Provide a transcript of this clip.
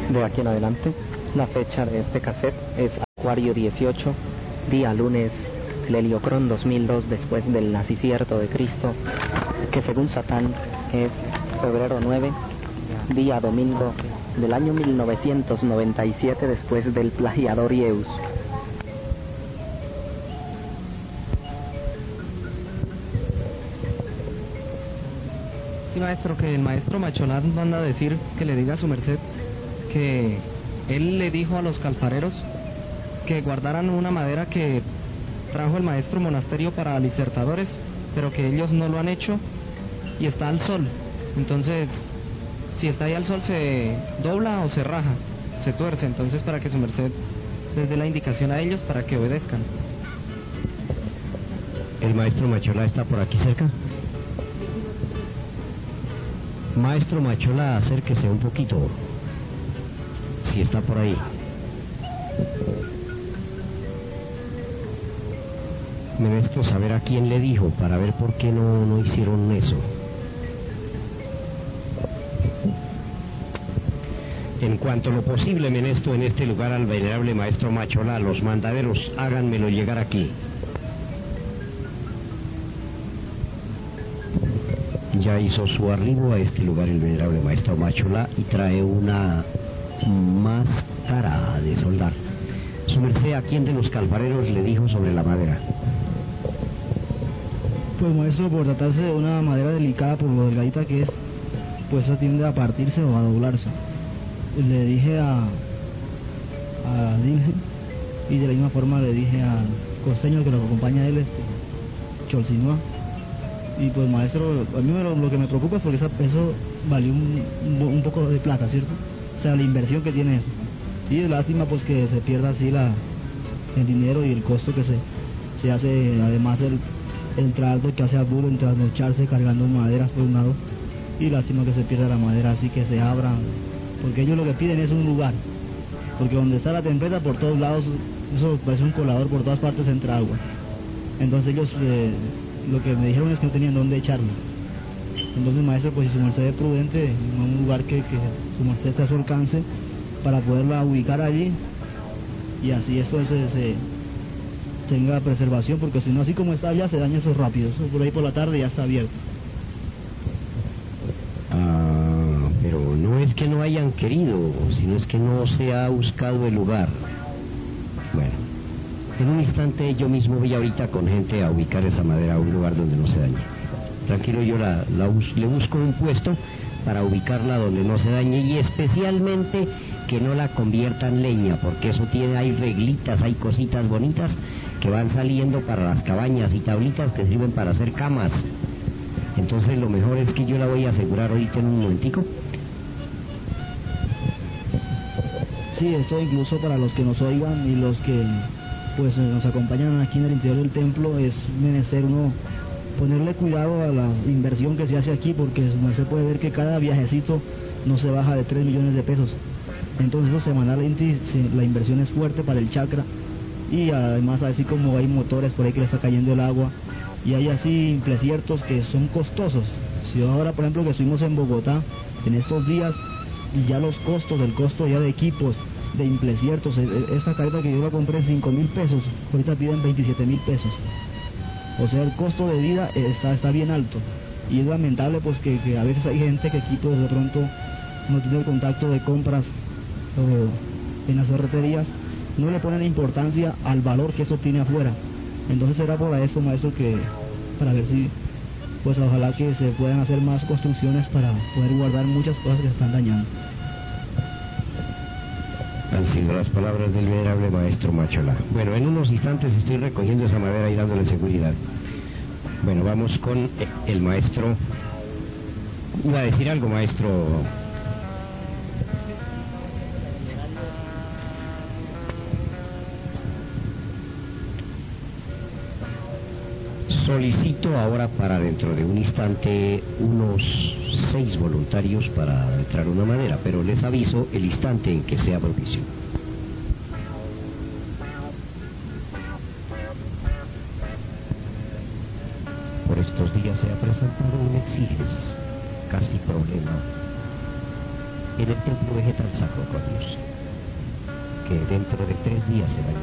de aquí en adelante. La fecha de este cassette es Acuario 18, día lunes, Leliocrón 2002 después del nacimiento de Cristo, que según Satán es febrero 9, día domingo del año 1997 después del plagiador Ieus. Sí, maestro, que el maestro Macholán manda a decir que le diga a su merced que él le dijo a los calfareros que guardaran una madera que trajo el maestro monasterio para disertadores, pero que ellos no lo han hecho y está al sol. Entonces, si está ahí al sol se dobla o se raja, se tuerce. Entonces, para que su merced les dé la indicación a ellos para que obedezcan. ¿El maestro Macholá está por aquí cerca? Maestro Macholá, acérquese un poquito, si está por ahí. Me necesito saber a quién le dijo para ver por qué no hicieron eso. En cuanto a lo posible, Menesto, en este lugar al venerable maestro Macholá, los mandaderos, háganmelo llegar aquí. Ya hizo su arribo a este lugar el venerable maestro Macholá y trae una máscara de soldar. Su merced, ¿a quién de los calfareros le dijo sobre la madera? Pues maestro, por tratarse de una madera delicada, por lo delgadita que es, pues eso tiende a partirse o a doblarse. Le dije a Dilgen, y de la misma forma le dije al costeño que lo acompaña a él, Cholsinua. Y pues maestro, a mí lo que me preocupa es porque eso valió un poco de plata, ¿cierto? O sea, la inversión que tiene eso. Y es lástima pues que se pierda así el dinero y el costo que se hace, además el trato que hace Abdul en trasnocharse cargando maderas por un lado. Y lástima que se pierda la madera, así que se abran, porque ellos lo que piden es un lugar. Porque donde está la tempestad por todos lados, eso parece un colador, por todas partes entra agua. Entonces ellos... lo que me dijeron es que no tenían dónde echarla. Entonces, maestro, pues si su merced es prudente, en un lugar que su merced esté a su alcance, para poderla ubicar allí, y así esto se tenga preservación, porque si no, así como está allá, se daña eso rápido. Eso por ahí por la tarde ya está abierto. Pero no es que no hayan querido, sino es que no se ha buscado el lugar. Bueno. En un instante yo mismo voy ahorita con gente a ubicar esa madera a un lugar donde no se dañe. Tranquilo, yo le busco un puesto para ubicarla donde no se dañe, y especialmente que no la convierta en leña, porque eso hay reglitas, hay cositas bonitas que van saliendo para las cabañas y tablitas que sirven para hacer camas. Entonces lo mejor es que yo la voy a asegurar ahorita en un momentico. Sí, esto incluso para los que nos oigan y los que pues nos acompañan aquí en el interior del templo, es menester uno ponerle cuidado a la inversión que se hace aquí, porque no se puede ver que cada viajecito no se baja de 3 millones de pesos. Entonces eso semanalmente la inversión es fuerte para el chakra, y además así como hay motores por ahí que le está cayendo el agua, y hay así desiertos que son costosos. Si ahora por ejemplo que estuvimos en Bogotá en estos días, y ya el costo ya de equipos, de implesiertos, esta carreta que yo la compré en 5.000 pesos, ahorita piden 27.000 pesos. O sea, el costo de vida está bien alto, y es lamentable pues que a veces hay gente que aquí pues de pronto no tiene el contacto de compras en las ferreterías, no le ponen importancia al valor que eso tiene afuera. Entonces era por eso, maestro, que para ver si pues ojalá que se puedan hacer más construcciones para poder guardar muchas cosas que se están dañando. Han sido las palabras del venerable maestro Macholá. Bueno, en unos instantes estoy recogiendo esa madera y dándole seguridad. Bueno, vamos con el maestro. ¿Iba a decir algo, maestro? Solicito ahora para dentro de un instante unos 6 voluntarios para traer una madera, pero les aviso el instante en que sea propicio. Por estos días se ha presentado un exiges, casi problema. en el templo vegetal Sacro Cosmos, que dentro de 3 días será